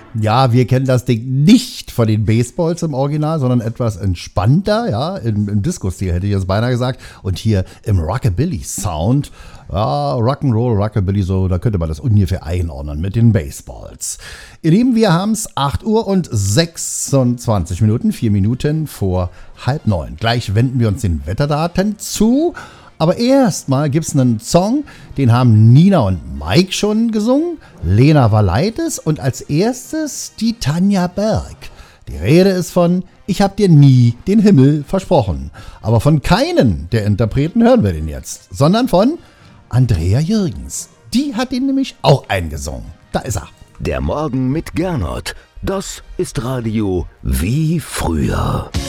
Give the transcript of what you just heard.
Ja, wir kennen das Ding nicht von den Baseballs im Original, sondern etwas entspannter, ja, im Disco-Stil hätte ich jetzt beinahe gesagt. Und hier im Rockabilly-Sound, ja, Rock'n'Roll, Rockabilly, so, da könnte man das ungefähr einordnen mit den Baseballs. Ihr Lieben, wir haben es 8 Uhr und 26 Minuten, 4 Minuten vor 8:30. Gleich wenden wir uns den Wetterdaten zu. Aber erstmal gibt es einen Song, den haben Nina und Mike schon gesungen, Lena Valaitis und als erstes die Tanja Berg. Die Rede ist von Ich hab dir nie den Himmel versprochen. Aber von keinen der Interpreten hören wir den jetzt, sondern von Andrea Jürgens. Die hat ihn nämlich auch eingesungen. Da ist er. Der Morgen mit Gernot. Das ist Radio wie früher.